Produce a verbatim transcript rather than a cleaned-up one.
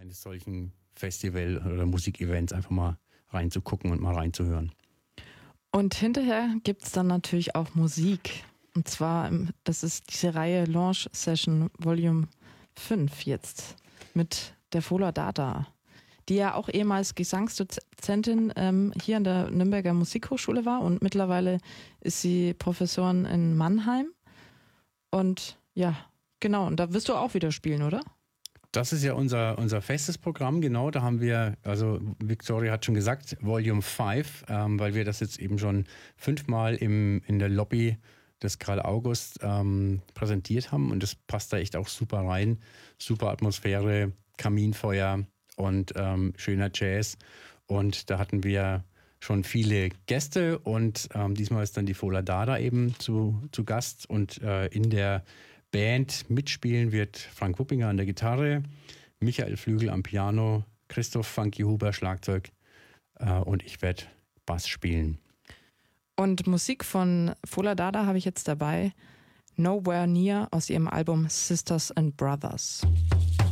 eines solchen Festival- oder Musikevents einfach mal reinzugucken und mal reinzuhören. Und hinterher gibt es dann natürlich auch Musik. Und zwar, das ist diese Reihe Launch Session Volume fünf jetzt mit der Fola Dada, die ja auch ehemals Gesangsdozentin ähm, hier an der Nürnberger Musikhochschule war und mittlerweile ist sie Professorin in Mannheim. Und ja, genau, und da wirst du auch wieder spielen, oder? Das ist ja unser, unser festes Programm, genau. Da haben wir, also Victoria hat schon gesagt, Volume fünf, ähm, weil wir das jetzt eben schon fünfmal im, in der Lobby des Karl August ähm, präsentiert haben. Und das passt da echt auch super rein. Super Atmosphäre, Kaminfeuer und ähm, schöner Jazz. Und da hatten wir schon viele Gäste und ähm, diesmal ist dann die Fola Dada eben zu, zu Gast und äh, in der Band mitspielen wird Frank Wuppinger an der Gitarre, Michael Flügel am Piano, Christoph Funky Huber Schlagzeug äh, und ich werde Bass spielen. Und Musik von Fola Dada habe ich jetzt dabei, Nowhere Near aus ihrem Album Sisters and Brothers.